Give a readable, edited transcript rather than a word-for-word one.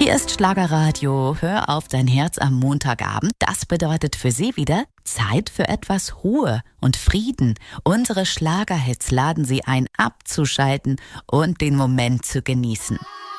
Hier ist Schlagerradio. Hör auf dein Herz am Montagabend. Das bedeutet für Sie wieder Zeit für etwas Ruhe und Frieden. Unsere Schlagerhits laden Sie ein, abzuschalten und den Moment zu genießen.